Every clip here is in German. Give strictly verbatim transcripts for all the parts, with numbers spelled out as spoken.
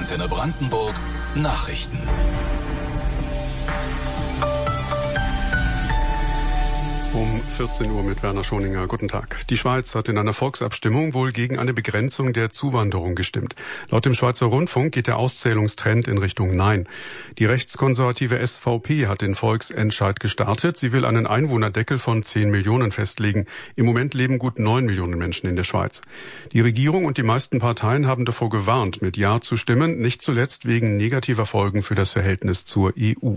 Antenne Brandenburg Nachrichten. Um vierzehn Uhr mit Werner Schoninger. Guten Tag. Die Schweiz hat in einer Volksabstimmung wohl gegen eine Begrenzung der Zuwanderung gestimmt. Laut dem Schweizer Rundfunk geht der Auszählungstrend in Richtung Nein. Die rechtskonservative S V P hat den Volksentscheid gestartet. Sie will einen Einwohnerdeckel von zehn Millionen festlegen. Im Moment leben gut neun Millionen Menschen in der Schweiz. Die Regierung und die meisten Parteien haben davor gewarnt, mit Ja zu stimmen, nicht zuletzt wegen negativer Folgen für das Verhältnis zur E U.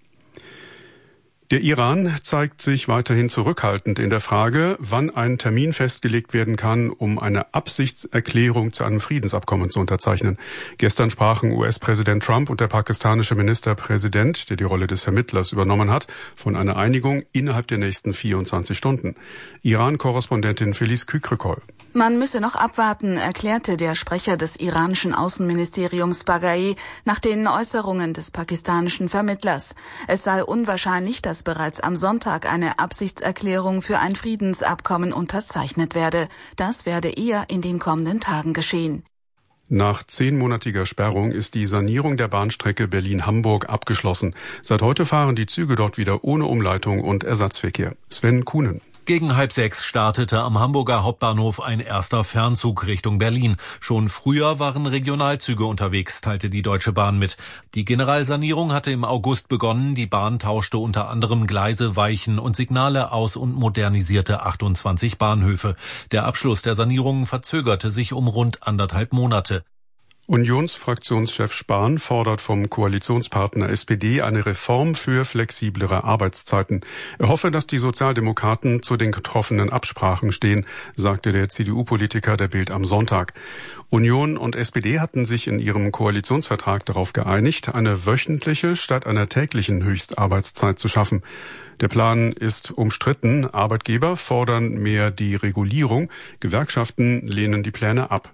Der Iran zeigt sich weiterhin zurückhaltend in der Frage, wann ein Termin festgelegt werden kann, um eine Absichtserklärung zu einem Friedensabkommen zu unterzeichnen. Gestern sprachen U S-Präsident Trump und der pakistanische Ministerpräsident, der die Rolle des Vermittlers übernommen hat, von einer Einigung innerhalb der nächsten vierundzwanzig Stunden. Iran-Korrespondentin Felice Kükrikol. Man müsse noch abwarten, erklärte der Sprecher des iranischen Außenministeriums Baghai nach den Äußerungen des pakistanischen Vermittlers. Es sei unwahrscheinlich, dass bereits am Sonntag eine Absichtserklärung für ein Friedensabkommen unterzeichnet werde. Das werde eher in den kommenden Tagen geschehen. Nach zehnmonatiger Sperrung ist die Sanierung der Bahnstrecke Berlin-Hamburg abgeschlossen. Seit heute fahren die Züge dort wieder ohne Umleitung und Ersatzverkehr. Sven Kuhnen. Gegen halb sechs startete am Hamburger Hauptbahnhof ein erster Fernzug Richtung Berlin. Schon früher waren Regionalzüge unterwegs, teilte die Deutsche Bahn mit. Die Generalsanierung hatte im August begonnen. Die Bahn tauschte unter anderem Gleise, Weichen und Signale aus und modernisierte achtundzwanzig Bahnhöfe. Der Abschluss der Sanierung verzögerte sich um rund anderthalb Monate. Unionsfraktionschef Spahn fordert vom Koalitionspartner S P D eine Reform für flexiblere Arbeitszeiten. Er hoffe, dass die Sozialdemokraten zu den getroffenen Absprachen stehen, sagte der C D U-Politiker der Bild am Sonntag. Union und S P D hatten sich in ihrem Koalitionsvertrag darauf geeinigt, eine wöchentliche statt einer täglichen Höchstarbeitszeit zu schaffen. Der Plan ist umstritten. Arbeitgeber fordern mehr die Regulierung. Gewerkschaften lehnen die Pläne ab.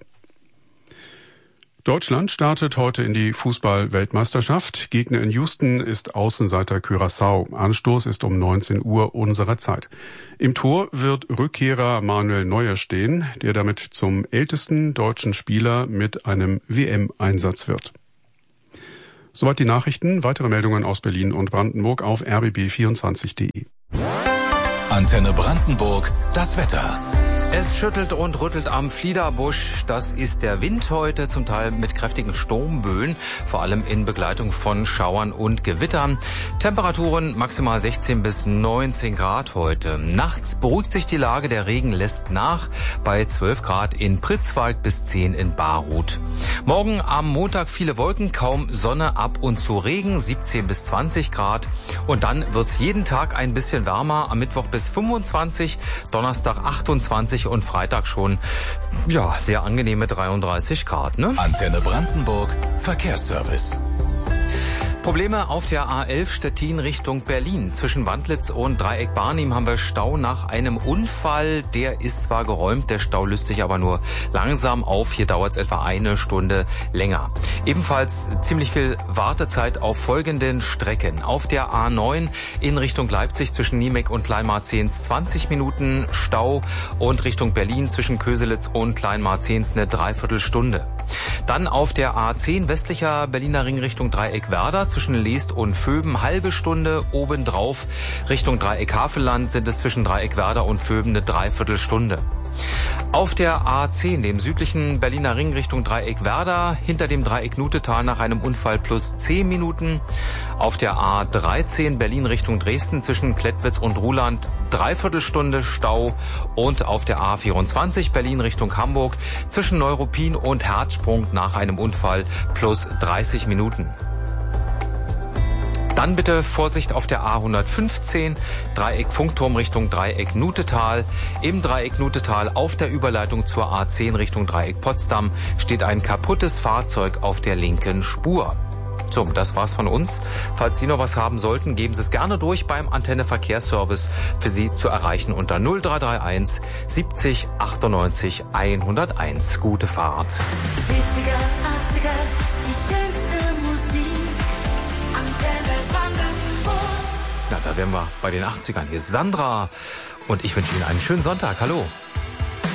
Deutschland startet heute in die Fußball-Weltmeisterschaft. Gegner in Houston ist Außenseiter Curaçao. Anstoß ist um neunzehn Uhr unserer Zeit. Im Tor wird Rückkehrer Manuel Neuer stehen, der damit zum ältesten deutschen Spieler mit einem W M-Einsatz wird. Soweit die Nachrichten. Weitere Meldungen aus Berlin und Brandenburg auf r b b vierundzwanzig punkt de. Antenne Brandenburg, das Wetter. Es schüttelt und rüttelt am Fliederbusch. Das ist der Wind heute, zum Teil mit kräftigen Sturmböen, vor allem in Begleitung von Schauern und Gewittern. Temperaturen maximal sechzehn bis neunzehn Grad heute. Nachts beruhigt sich die Lage, der Regen lässt nach bei zwölf Grad in Pritzwalk bis zehn in Barut. Morgen am Montag viele Wolken, kaum Sonne, ab und zu Regen, siebzehn bis zwanzig Grad. Und dann wird's jeden Tag ein bisschen wärmer, am Mittwoch bis fünfundzwanzig, Donnerstag achtundzwanzig und Freitag schon, ja, sehr angenehme dreiunddreißig Grad, ne? Antenne Brandenburg, Verkehrsservice. Probleme auf der A elf Stettin Richtung Berlin. Zwischen Wandlitz und Dreieck Barnim haben wir Stau nach einem Unfall. Der ist zwar geräumt, der Stau löst sich aber nur langsam auf. Hier dauert es etwa eine Stunde länger. Ebenfalls ziemlich viel Wartezeit auf folgenden Strecken. Auf der A neun in Richtung Leipzig zwischen Niemek und Kleinmarzehns zwanzig Minuten Stau und Richtung Berlin zwischen Köselitz und Kleinmarzehns eine Dreiviertelstunde. Dann auf der A zehn westlicher Berliner Ring Richtung Dreieck Werder zwischen Leest und Vöben halbe Stunde, obendrauf Richtung Dreieck Havelland sind es zwischen Dreieck Werder und Vöben eine Dreiviertelstunde. Auf der A zehn, dem südlichen Berliner Ring Richtung Dreieck Werder, hinter dem Dreieck Nutetal nach einem Unfall plus zehn Minuten. Auf der A dreizehn Berlin Richtung Dresden zwischen Klettwitz und Ruhland Dreiviertelstunde Stau. Und auf der A vierundzwanzig Berlin Richtung Hamburg zwischen Neuruppin und Herzsprung nach einem Unfall plus dreißig Minuten. Dann bitte Vorsicht auf der A hundertfünfzehn, Dreieck Funkturm Richtung Dreieck Nutetal. Im Dreieck Nutetal auf der Überleitung zur A zehn Richtung Dreieck Potsdam steht ein kaputtes Fahrzeug auf der linken Spur. So, das war's von uns. Falls Sie noch was haben sollten, geben Sie es gerne durch beim Antenne Verkehrsservice, für Sie zu erreichen unter null drei drei eins siebzig achtundneunzig hunderteins. Gute Fahrt. siebziger, achtziger, die schönste Musik. Antenne Brandenburg. Na, da wären wir bei den achtzigern. Hier ist Sandra und ich wünsche Ihnen einen schönen Sonntag. Hallo.